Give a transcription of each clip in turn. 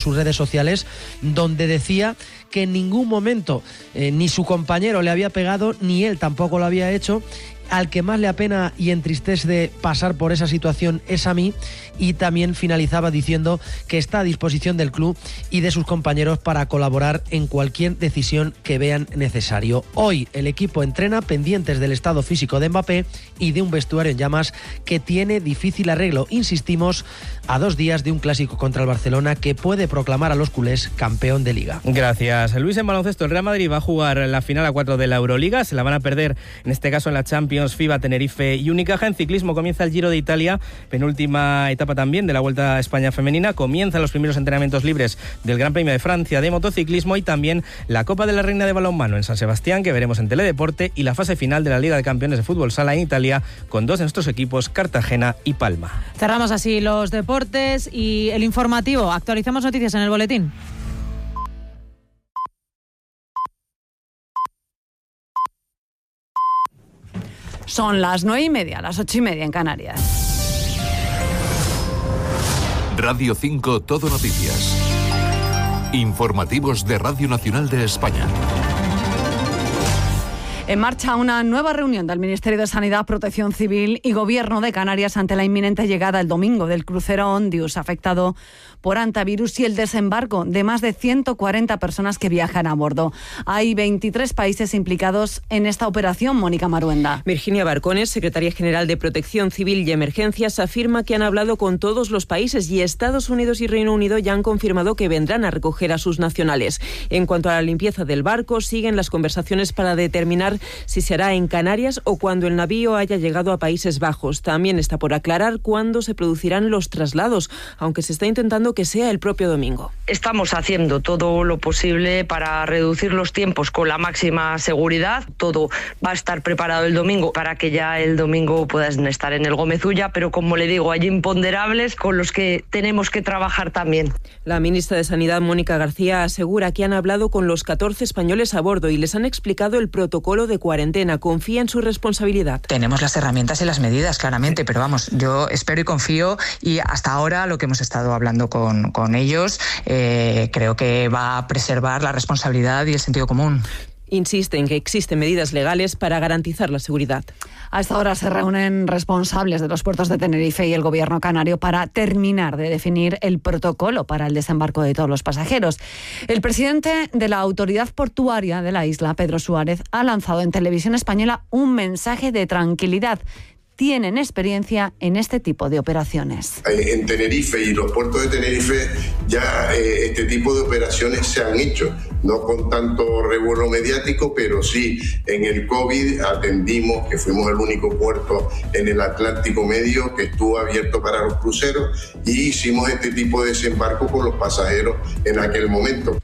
sus redes sociales, donde decía que en ningún momento ni su compañero le había pegado, ni él tampoco lo había hecho. Al que más le apena y entristece pasar por esa situación es a mí, y también finalizaba diciendo que está a disposición del club y de sus compañeros para colaborar en cualquier decisión que vean necesario. Hoy el equipo entrena pendientes del estado físico de Mbappé y de un vestuario en llamas que tiene difícil arreglo. Insistimos, a 2 días de un clásico contra el Barcelona que puede proclamar a los culés campeón de Liga. Gracias, Luis. En baloncesto, el Real Madrid va a jugar la final a 4 de la Euroliga. Se la van a perder, en este caso en la Champions, FIBA, Tenerife y Unicaja. En ciclismo comienza el Giro de Italia, penúltima etapa también de la Vuelta a España femenina. Comienzan los primeros entrenamientos libres del Gran Premio de Francia de motociclismo, y también la Copa de la Reina de Balonmano en San Sebastián, que veremos en Teledeporte, y la fase final de la Liga de Campeones de Fútbol Sala en Italia, con 2 de nuestros equipos, Cartagena y Palma. Cerramos así los deportes y el informativo. Actualizamos noticias en el boletín. Son las 9:30, las 8:30 en Canarias. Radio 5 Todo Noticias. Informativos de Radio Nacional de España. En marcha una nueva reunión del Ministerio de Sanidad, Protección Civil y Gobierno de Canarias ante la inminente llegada el domingo del crucero Ondius, afectado por hantavirus, y el desembarco de más de 140 personas que viajan a bordo. Hay 23 países implicados en esta operación. Mónica Maruenda. Virginia Barcones, secretaria general de Protección Civil y Emergencias, afirma que han hablado con todos los países, y Estados Unidos y Reino Unido ya han confirmado que vendrán a recoger a sus nacionales. En cuanto a la limpieza del barco, siguen las conversaciones para determinar si se hará en Canarias o cuando el navío haya llegado a Países Bajos. También está por aclarar cuándo se producirán los traslados, aunque se está intentando que sea el propio domingo. Estamos haciendo todo lo posible para reducir los tiempos con la máxima seguridad. Todo va a estar preparado el domingo para que ya el domingo puedan estar en el Gómez Ulla, pero como le digo, hay imponderables con los que tenemos que trabajar también. La ministra de Sanidad, Mónica García, asegura que han hablado con los 14 españoles a bordo y les han explicado el protocolo de cuarentena. Confía en su responsabilidad. Tenemos las herramientas y las medidas, claramente, pero vamos, yo espero y confío, y hasta ahora lo que hemos estado hablando con ellos, creo que va a preservar la responsabilidad y el sentido común. Insiste en que existen medidas legales para garantizar la seguridad. A esta hora se reúnen responsables de los puertos de Tenerife y el Gobierno canario para terminar de definir el protocolo para el desembarco de todos los pasajeros. El presidente de la Autoridad Portuaria de la isla, Pedro Suárez, ha lanzado en Televisión Española un mensaje de tranquilidad. Tienen experiencia en este tipo de operaciones. En Tenerife y los puertos de Tenerife ya este tipo de operaciones se han hecho, no con tanto revuelo mediático, pero sí en el COVID atendimos, que fuimos el único puerto en el Atlántico Medio que estuvo abierto para los cruceros, y hicimos este tipo de desembarco con los pasajeros en aquel momento.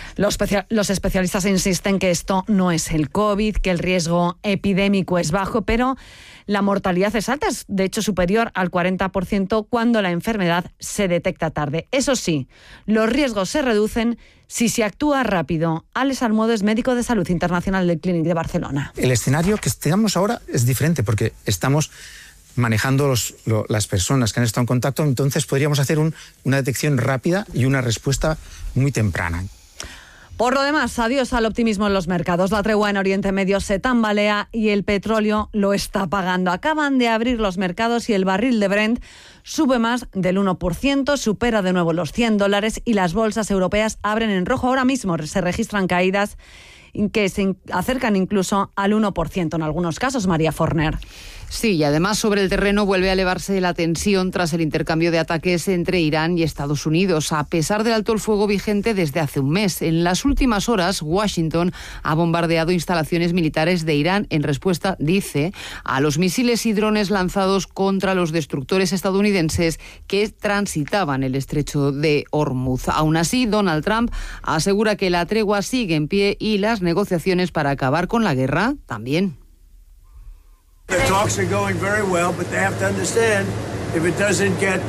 Los especialistas insisten que esto no es el COVID, que el riesgo epidémico es bajo, pero la mortalidad es alta, es de hecho superior al 40% cuando la enfermedad se detecta tarde. Eso sí, los riesgos se reducen si se actúa rápido. Alex Almodo es médico de salud internacional del Clínic de Barcelona. El escenario que tenemos ahora es diferente porque estamos manejando las personas que han estado en contacto, entonces podríamos hacer una detección rápida y una respuesta muy temprana. Por lo demás, adiós al optimismo en los mercados. La tregua en Oriente Medio se tambalea y el petróleo lo está pagando. Acaban de abrir los mercados y el barril de Brent sube más del 1%, supera de nuevo los $100 y las bolsas europeas abren en rojo. Ahora mismo se registran caídas que se acercan incluso al 1% en algunos casos, María Forner. Sí, y además sobre el terreno vuelve a elevarse la tensión tras el intercambio de ataques entre Irán y Estados Unidos, a pesar del alto el fuego vigente desde hace un mes. En las últimas horas, Washington ha bombardeado instalaciones militares de Irán en respuesta, dice, a los misiles y drones lanzados contra los destructores estadounidenses que transitaban el estrecho de Hormuz. Aún así, Donald Trump asegura que la tregua sigue en pie y las negociaciones para acabar con la guerra también. The talks are going very well, but they have to understand if it doesn't get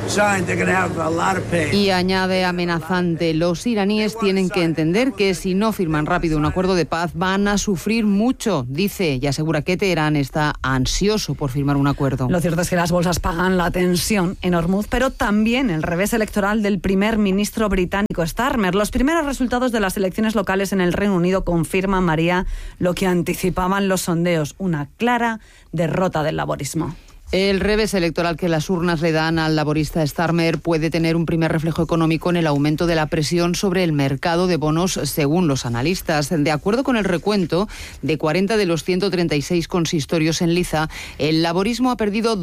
Y añade amenazante, los iraníes tienen que entender que si no firman rápido un acuerdo de paz van a sufrir mucho, dice, y asegura que Teherán está ansioso por firmar un acuerdo. Lo cierto es que las bolsas pagan la tensión en Hormuz, pero también el revés electoral del primer ministro británico Starmer. Los primeros resultados de las elecciones locales en el Reino Unido confirman, María, lo que anticipaban los sondeos, una clara derrota del laborismo. El revés electoral que las urnas le dan al laborista Starmer puede tener un primer reflejo económico en el aumento de la presión sobre el mercado de bonos, según los analistas. De acuerdo con el recuento de 40 de los 136 consistorios en liza, el laborismo ha perdido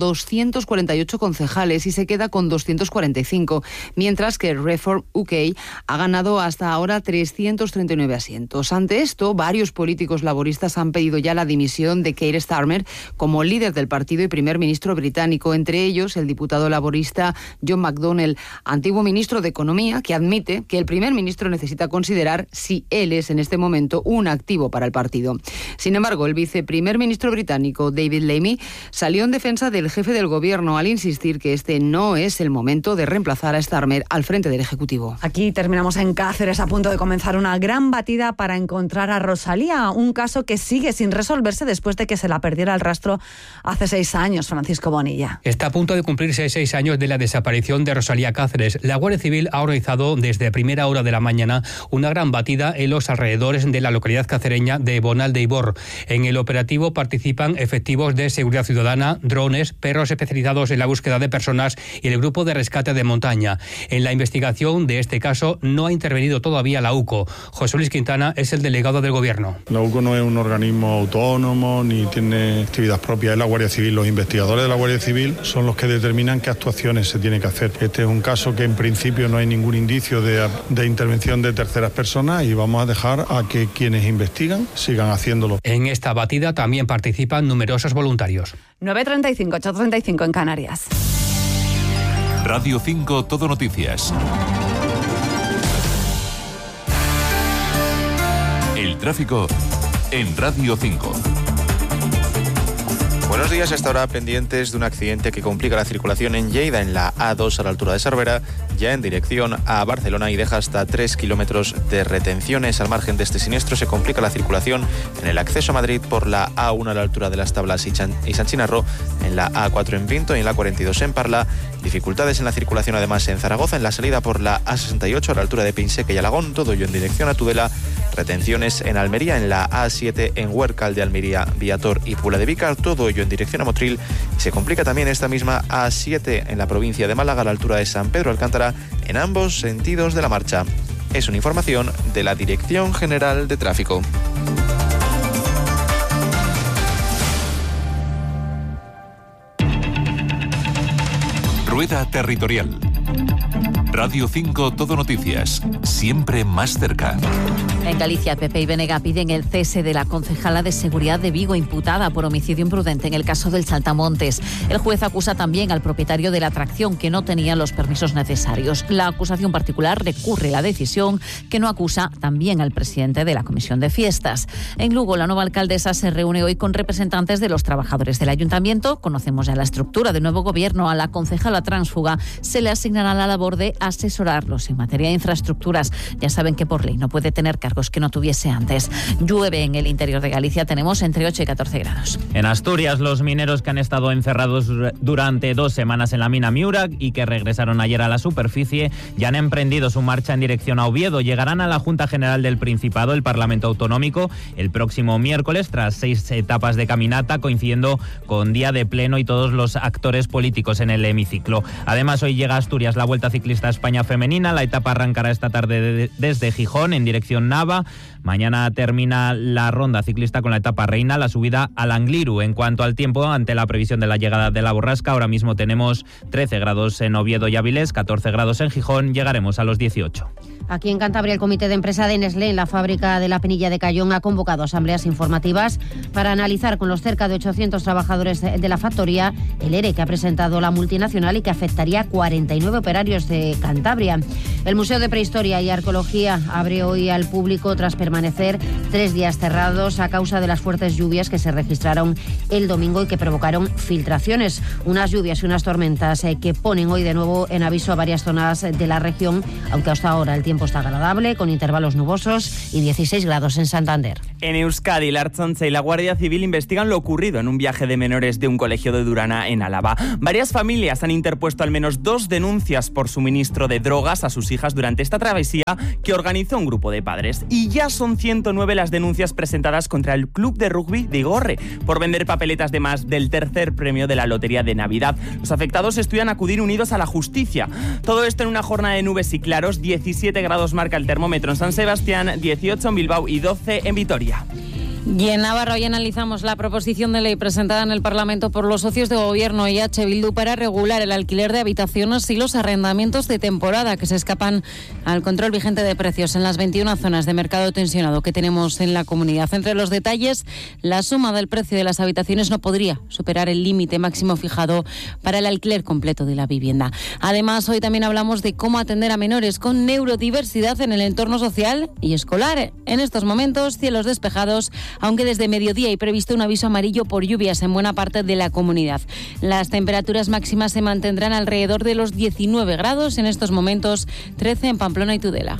248 concejales y se queda con 245, mientras que Reform UK ha ganado hasta ahora 339 asientos. Ante esto, varios políticos laboristas han pedido ya la dimisión de Keir Starmer como líder del partido y primer ministro británico, entre ellos el diputado laborista John McDonnell, antiguo ministro de Economía, que admite que el primer ministro necesita considerar si él es en este momento un activo para el partido. Sin embargo, el viceprimer ministro británico David Lammy salió en defensa del jefe del gobierno al insistir que este no es el momento de reemplazar a Starmer al frente del Ejecutivo. Aquí terminamos en Cáceres, a punto de comenzar una gran batida para encontrar a Rosalía, un caso que sigue sin resolverse después de que se la perdiera el rastro hace 6 años. Francisco Bonilla. Está a punto de cumplirse 6 años de la desaparición de Rosalía Cáceres. La Guardia Civil ha organizado desde primera hora de la mañana una gran batida en los alrededores de la localidad cacereña de Bonal de Ibor. En el operativo participan efectivos de seguridad ciudadana, drones, perros especializados en la búsqueda de personas y el grupo de rescate de montaña. En la investigación de este caso no ha intervenido todavía la UCO. José Luis Quintana es el delegado del Gobierno. La UCO no es un organismo autónomo ni tiene actividad propia, es la Guardia Civil. Los investigadores de la Guardia Civil son los que determinan qué actuaciones se tienen que hacer. Este es un caso que en principio no hay ningún indicio de intervención de terceras personas y vamos a dejar a que quienes investigan sigan haciéndolo. En esta batida también participan numerosos voluntarios. 9:35, 8:35 en Canarias. Radio 5 Todo Noticias. El tráfico en Radio 5. Buenos días, hasta ahora pendientes de un accidente que complica la circulación en Lleida, en la A2 a la altura de Cervera, ya en dirección a Barcelona y deja hasta 3 kilómetros de retenciones. Al margen de este siniestro se complica la circulación en el acceso a Madrid por la A1 a la altura de Las Tablas y San Chinarro, en la A4 en Pinto y en la 42 en Parla. Dificultades en la circulación además en Zaragoza, en la salida por la A68 a la altura de Pinseca y Alagón, todo ello en dirección a Tudela. Retenciones en Almería, en la A7 en Huércal de Almería, Viator y Puebla de Vícar, todo ello en dirección a Motril. Y se complica también esta misma A7 en la provincia de Málaga a la altura de San Pedro Alcántara, en ambos sentidos de la marcha. Es una información de la Dirección General de Tráfico. Rueda Territorial. Radio 5 Todo Noticias, siempre más cerca. En Galicia, PP y BNG piden el cese de la concejala de Seguridad de Vigo imputada por homicidio imprudente en el caso del Saltamontes. El juez acusa también al propietario de la atracción, que no tenía los permisos necesarios. La acusación particular recurre la decisión, que no acusa también al presidente de la Comisión de Fiestas. En Lugo, la nueva alcaldesa se reúne hoy con representantes de los trabajadores del ayuntamiento. Conocemos ya la estructura del nuevo gobierno. A la concejala tránsfuga se le asignará la labor de asesorarlos en materia de infraestructuras. Ya saben que por ley no puede tener cargos que no tuviese antes. Llueve en el interior de Galicia, tenemos entre 8 y 14 grados. En Asturias, los mineros que han estado encerrados durante 2 semanas en la mina Miura y que regresaron ayer a la superficie ya han emprendido su marcha en dirección a Oviedo. Llegarán a la Junta General del Principado, el Parlamento Autonómico, el próximo miércoles, tras 6 etapas de caminata, coincidiendo con día de pleno y todos los actores políticos en el hemiciclo. Además, hoy llega a Asturias la Vuelta Ciclista a España femenina. La etapa arrancará esta tarde desde Gijón en dirección Nava. Mañana termina la ronda ciclista con la etapa reina, la subida al Angliru. En cuanto al tiempo, ante la previsión de la llegada de la borrasca, ahora mismo tenemos 13 grados en Oviedo y Avilés, 14 grados en Gijón, llegaremos a los 18. Aquí en Cantabria, el comité de empresa de Nestlé en la fábrica de la Penilla de Cayón ha convocado asambleas informativas para analizar con los cerca de 800 trabajadores de la factoría el ERE que ha presentado la multinacional y que afectaría a 49 operarios de Cantabria. El Museo de Prehistoria y Arqueología abre hoy al público tras permanecer 3 días cerrados a causa de las fuertes lluvias que se registraron el domingo y que provocaron filtraciones. Unas lluvias y unas tormentas que ponen hoy de nuevo en aviso a varias zonas de la región, aunque hasta ahora el tiempo está agradable, con intervalos nubosos y 16 grados en Santander. En Euskadi, la Ertzaintza y la Guardia Civil investigan lo ocurrido en un viaje de menores de un colegio de Durana, en Álava. Varias familias han interpuesto al menos 2 denuncias por suministro de drogas a sus hijas durante esta travesía que organizó un grupo de padres. Y ya son 109 las denuncias presentadas contra el club de rugby de Igorre por vender papeletas de más del tercer premio de la Lotería de Navidad. Los afectados estudian acudir unidos a la justicia. Todo esto en una jornada de nubes y claros. 17 grados marca el termómetro en San Sebastián, 18 en Bilbao y 12 en Vitoria. Y en Navarra hoy analizamos la proposición de ley presentada en el Parlamento por los socios de gobierno y H. Bildu para regular el alquiler de habitaciones y los arrendamientos de temporada que se escapan al control vigente de precios en las 21 zonas de mercado tensionado que tenemos en la comunidad. Entre los detalles, la suma del precio de las habitaciones no podría superar el límite máximo fijado para el alquiler completo de la vivienda. Además, hoy también hablamos de cómo atender a menores con neurodiversidad en el entorno social y escolar. En estos momentos, cielos despejados, aunque desde mediodía hay previsto un aviso amarillo por lluvias en buena parte de la comunidad. Las temperaturas máximas se mantendrán alrededor de los 19 grados, en estos momentos 13 en Pamplona y Tudela.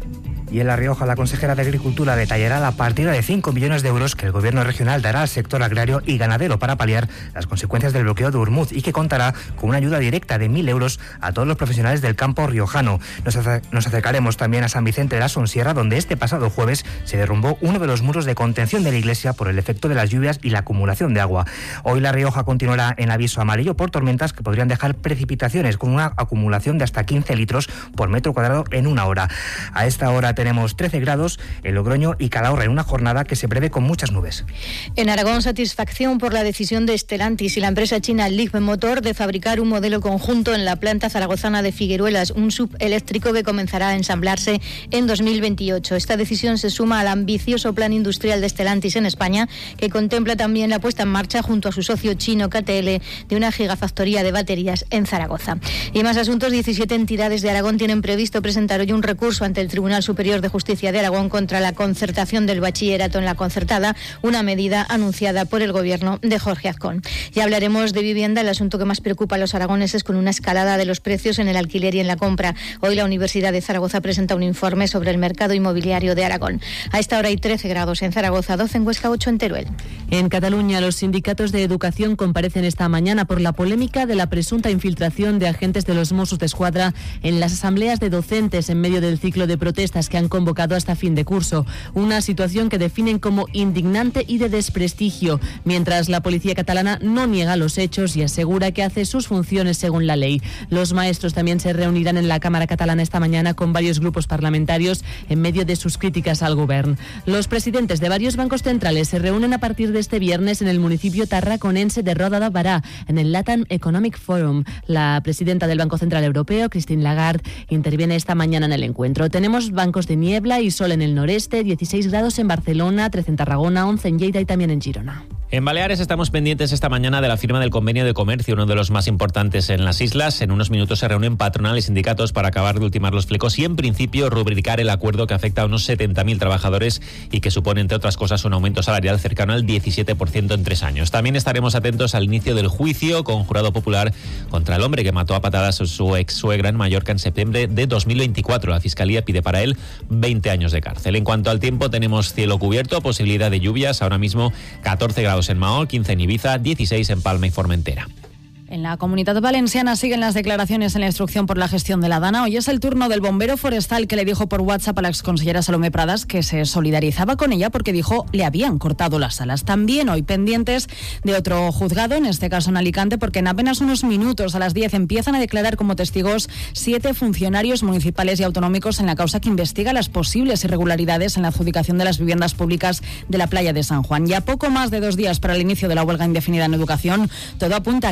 Y en La Rioja, la consejera de Agricultura detallará la partida de 5 millones de euros que el Gobierno regional dará al sector agrario y ganadero para paliar las consecuencias del bloqueo de Urmuz y que contará con una ayuda directa de 1.000 euros a todos los profesionales del campo riojano. Nos acercaremos también a San Vicente de la Sonsierra, donde este pasado jueves se derrumbó uno de los muros de contención de la iglesia por el efecto de las lluvias y la acumulación de agua. Hoy La Rioja continuará en aviso amarillo por tormentas que podrían dejar precipitaciones con una acumulación de hasta 15 litros por metro cuadrado en una hora. A esta hora tenemos 13 grados en Logroño y Calahorra en una jornada que se prevé con muchas nubes. En Aragón, satisfacción por la decisión de Stellantis y la empresa china Leapmotor de fabricar un modelo conjunto en la planta zaragozana de Figueruelas, un SUV eléctrico que comenzará a ensamblarse en 2028. Esta decisión se suma al ambicioso plan industrial de Stellantis en España, que contempla también la puesta en marcha junto a su socio chino KTL de una gigafactoría de baterías en Zaragoza. Y más asuntos, 17 entidades de Aragón tienen previsto presentar hoy un recurso ante el Tribunal Superior de Justicia de Aragón contra la concertación del bachillerato en la concertada, una medida anunciada por el gobierno de Jorge Azcón. Ya hablaremos de vivienda, el asunto que más preocupa a los aragoneses, con una escalada de los precios en el alquiler y en la compra. Hoy la Universidad de Zaragoza presenta un informe sobre el mercado inmobiliario de Aragón. A esta hora hay 13 grados en Zaragoza, 12 en Huesca, 8 en Teruel. En Cataluña, los sindicatos de educación comparecen esta mañana por la polémica de la presunta infiltración de agentes de los Mossos d'Esquadra en las asambleas de docentes en medio del ciclo de protestas que han convocado hasta fin de curso. Una situación que definen como indignante y de desprestigio, mientras la policía catalana no niega los hechos y asegura que hace sus funciones según la ley. Los maestros también se reunirán en la Cámara Catalana esta mañana con varios grupos parlamentarios en medio de sus críticas al gobierno. Los presidentes de varios bancos centrales se reúnen a partir de este viernes en el municipio tarraconense de Roda de Bará, en el Latin Economic Forum. La presidenta del Banco Central Europeo, Christine Lagarde, interviene esta mañana en el encuentro. Tenemos bancos de niebla y sol en el noreste, 16 grados en Barcelona, 13 en Tarragona, 11 en Lleida y también en Girona. En Baleares estamos pendientes esta mañana de la firma del convenio de comercio, uno de los más importantes en las islas. En unos minutos se reúnen patronal y sindicatos para acabar de ultimar los flecos y, en principio, rubricar el acuerdo que afecta a unos 70.000 trabajadores y que supone, entre otras cosas, un aumento salarial cercano al 17% en 3 años. También estaremos atentos al inicio del juicio con jurado popular contra el hombre que mató a patadas a su ex-suegra en Mallorca en septiembre de 2024. La Fiscalía pide para él 20 años de cárcel. En cuanto al tiempo, tenemos cielo cubierto, posibilidad de lluvias. Ahora mismo 14 grados en Mahón, 15 en Ibiza, 16 en Palma y Formentera. En la Comunidad Valenciana siguen las declaraciones en la instrucción por la gestión de la Dana. Hoy es el turno del bombero forestal, que le dijo por WhatsApp a la exconsellera Salomé Pradas que se solidarizaba con ella porque dijo le habían cortado las alas. También hoy pendientes de otro juzgado, en este caso en Alicante, porque en apenas unos minutos, a las 10, empiezan a declarar como testigos 7 funcionarios municipales y autonómicos en la causa que investiga las posibles irregularidades en la adjudicación de las viviendas públicas de la playa de San Juan. Ya poco más de 2 días para el inicio de la huelga indefinida en educación, todo apunta a que el paro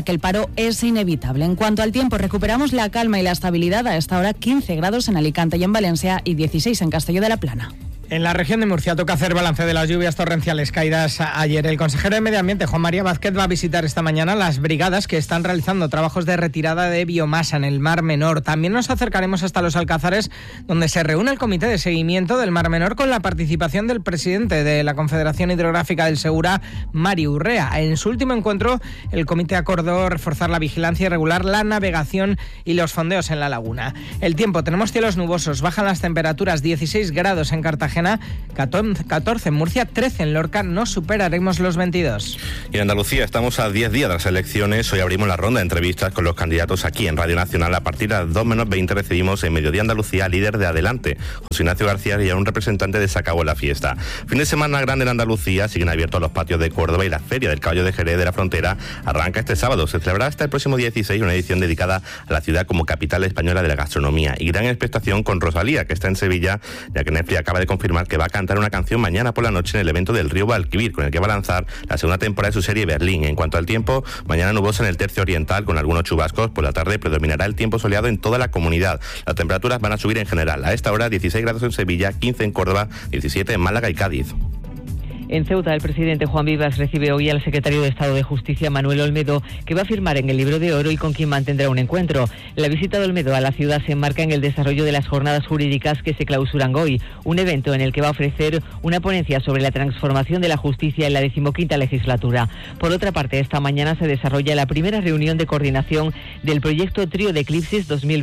frío es inevitable. En cuanto al tiempo, recuperamos la calma y la estabilidad. A esta hora 15 grados en Alicante y en Valencia y 16 en Castelló de la Plana. En la región de Murcia toca hacer balance de las lluvias torrenciales caídas ayer. El consejero de Medio Ambiente, Juan María Vázquez, va a visitar esta mañana las brigadas que están realizando trabajos de retirada de biomasa en el Mar Menor. También nos acercaremos hasta los Alcázares, donde se reúne el Comité de Seguimiento del Mar Menor con la participación del presidente de la Confederación Hidrográfica del Segura, Mari Urrea. En su último encuentro, el comité acordó reforzar la vigilancia y regular la navegación y los fondeos en la laguna. El tiempo, tenemos cielos nubosos, bajan las temperaturas, 16 grados en Cartagena, 14 en Murcia, 13 en Lorca, no superaremos los 22. Y en Andalucía estamos a 10 días de las elecciones. Hoy abrimos la ronda de entrevistas con los candidatos aquí en Radio Nacional. A partir de las 2:20 recibimos en Mediodía Andalucía líder de Adelante, José Ignacio García, y a un representante de Se acabó la fiesta. Fin de semana grande en Andalucía, siguen abiertos los patios de Córdoba y la Feria del Caballo de Jerez de la Frontera arranca este sábado. Se celebrará hasta el próximo 16 una edición dedicada a la ciudad como capital española de la gastronomía. Y gran expectación con Rosalía, que está en Sevilla, ya que Netflix acaba de confirmar que va a cantar una canción mañana por la noche en el evento del Río Guadalquivir, con el que va a lanzar la segunda temporada de su serie Berlín. En cuanto al tiempo, mañana nuboso en el tercio oriental con algunos chubascos. Por la tarde predominará el tiempo soleado en toda la comunidad. Las temperaturas van a subir en general. A esta hora 16 grados en Sevilla, 15 en Córdoba, 17 en Málaga y Cádiz. En Ceuta, el presidente Juan Vivas recibe hoy al secretario de Estado de Justicia, Manuel Olmedo, que va a firmar en el Libro de Oro y con quien mantendrá un encuentro. La visita de Olmedo a la ciudad se enmarca en el desarrollo de las jornadas jurídicas que se clausuran hoy, un evento en el que va a ofrecer una ponencia sobre la transformación de la justicia en la 15ª legislatura. Por otra parte, esta mañana se desarrolla la primera reunión de coordinación del proyecto Trío de Eclipsis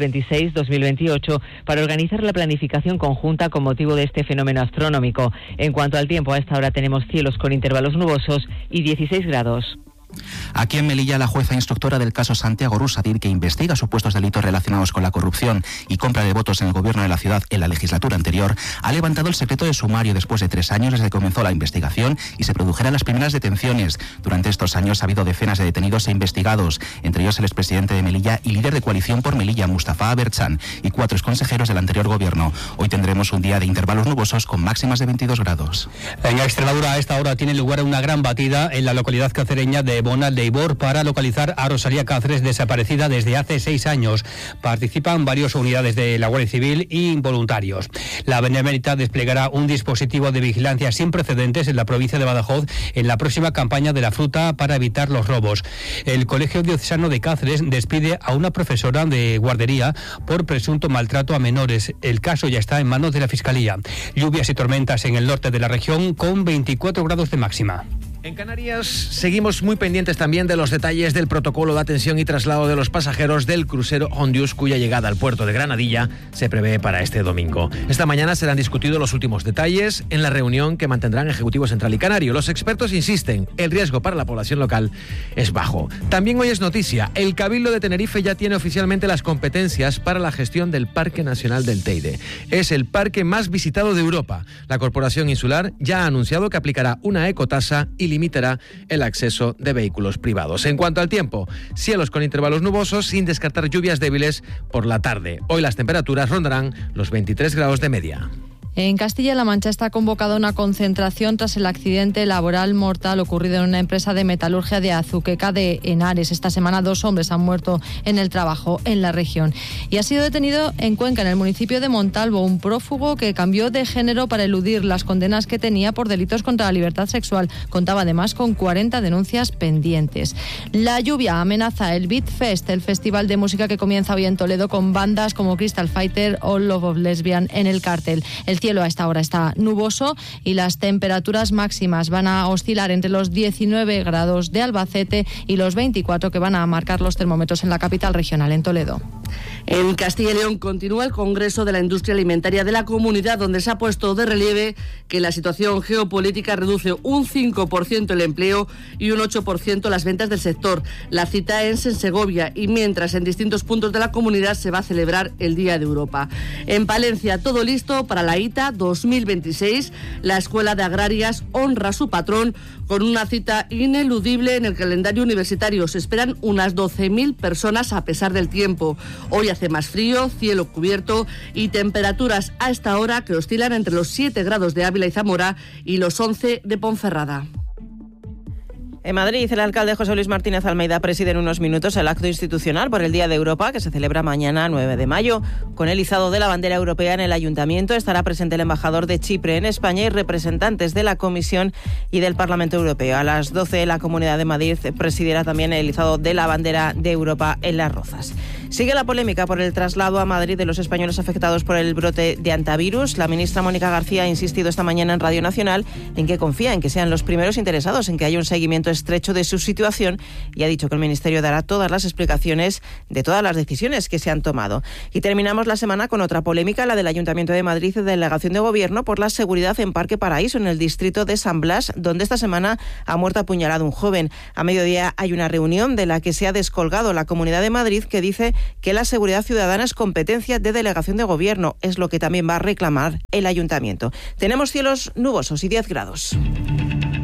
2026-2028 para organizar la planificación conjunta con motivo de este fenómeno astronómico. En cuanto al tiempo, a esta hora tenemos cielos con intervalos nubosos y 16 grados. Aquí en Melilla, la jueza instructora del caso Santiago Rusadir, que investiga supuestos delitos relacionados con la corrupción y compra de votos en el gobierno de la ciudad en la legislatura anterior, ha levantado el secreto de sumario después de 3 años desde que comenzó la investigación y se produjeran las primeras detenciones. Durante estos años ha habido decenas de detenidos e investigados, entre ellos el expresidente de Melilla y líder de Coalición por Melilla, Mustafa Aberchan, y 4 exconsejeros del anterior gobierno. Hoy tendremos un día de intervalos nubosos con máximas de 22 grados. En Extremadura, a esta hora tiene lugar una gran batida en la localidad cacereña de Bonal de Ibor para localizar a Rosalía Cáceres, desaparecida desde hace 6 años. Participan varias unidades de la Guardia Civil y voluntarios. La Benemérita desplegará un dispositivo de vigilancia sin precedentes en la provincia de Badajoz en la próxima campaña de la fruta para evitar los robos. El Colegio Diocesano de Cáceres despide a una profesora de guardería por presunto maltrato a menores. El caso ya está en manos de la Fiscalía. Lluvias y tormentas en el norte de la región con 24 grados de máxima. En Canarias seguimos muy pendientes también de los detalles del protocolo de atención y traslado de los pasajeros del crucero Hondius, cuya llegada al puerto de Granadilla se prevé para este domingo. Esta mañana serán discutidos los últimos detalles en la reunión que mantendrán Ejecutivo Central y Canario. Los expertos insisten, el riesgo para la población local es bajo. También hoy es noticia, el Cabildo de Tenerife ya tiene oficialmente las competencias para la gestión del Parque Nacional del Teide. Es el parque más visitado de Europa. La Corporación Insular ya ha anunciado que aplicará una ecotasa y limitará el acceso de vehículos privados. En cuanto al tiempo, cielos con intervalos nubosos sin descartar lluvias débiles por la tarde. Hoy las temperaturas rondarán los 23 grados de media. En Castilla-La Mancha está convocada una concentración tras el accidente laboral mortal ocurrido en una empresa de metalurgia de Azuqueca de Henares. Esta semana 2 hombres han muerto en el trabajo en la región. Y ha sido detenido en Cuenca, en el municipio de Montalvo, un prófugo que cambió de género para eludir las condenas que tenía por delitos contra la libertad sexual. Contaba además con 40 denuncias pendientes. La lluvia amenaza el Beat Fest, el festival de música que comienza hoy en Toledo con bandas como Crystal Fighter o Love of Lesbian en el cartel. El cielo a esta hora está nuboso y las temperaturas máximas van a oscilar entre los 19 grados de Albacete y los 24 que van a marcar los termómetros en la capital regional, en Toledo. En Castilla y León continúa el Congreso de la Industria Alimentaria de la Comunidad, donde se ha puesto de relieve que la situación geopolítica reduce un 5% el empleo y un 8% las ventas del sector. La cita es en Segovia y mientras en distintos puntos de la comunidad se va a celebrar el Día de Europa. En Palencia, todo listo para la ITA 2026. La Escuela de Agrarias honra a su patrón con una cita ineludible en el calendario universitario. Se esperan unas 12.000 personas a pesar del tiempo. Hoy hace más frío, cielo cubierto y temperaturas a esta hora que oscilan entre los 7 grados de Ávila y Zamora y los 11 de Ponferrada. En Madrid, el alcalde José Luis Martínez Almeida preside en unos minutos el acto institucional por el Día de Europa, que se celebra mañana 9 de mayo. Con el izado de la bandera europea en el Ayuntamiento estará presente el embajador de Chipre en España y representantes de la Comisión y del Parlamento Europeo. A las 12, la Comunidad de Madrid presidirá también el izado de la bandera de Europa en Las Rozas. Sigue la polémica por el traslado a Madrid de los españoles afectados por el brote de hantavirus. La ministra Mónica García ha insistido esta mañana en Radio Nacional en que confía en que sean los primeros interesados en que haya un seguimiento estrecho de su situación y ha dicho que el Ministerio dará todas las explicaciones de todas las decisiones que se han tomado. Y terminamos la semana con otra polémica, la del Ayuntamiento de Madrid y Delegación de Gobierno por la seguridad en Parque Paraíso, en el distrito de San Blas, donde esta semana ha muerto apuñalado un joven. A mediodía hay una reunión de la que se ha descolgado la Comunidad de Madrid, que dice que la seguridad ciudadana es competencia de Delegación de Gobierno. Es lo que también va a reclamar el Ayuntamiento. Tenemos cielos nubosos y 10 grados.